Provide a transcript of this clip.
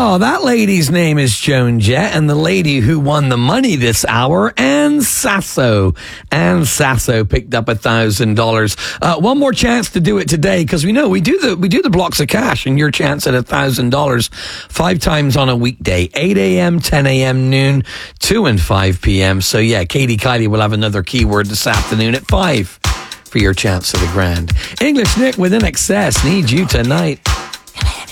Oh, that lady's name is Joan Jett, and the lady who won the money this hour, Anne Sasso. Anne Sasso picked up $1,000. One more chance to do it today, because we know we do the blocks of cash, and your chance at $1,000 5 times on a weekday: 8 a.m., 10 a.m., noon, 2 and 5 p.m. So yeah, Katie Kylie will have another keyword this afternoon at 5 for your chance at $1,000. English Nick with In Excess. Need you tonight.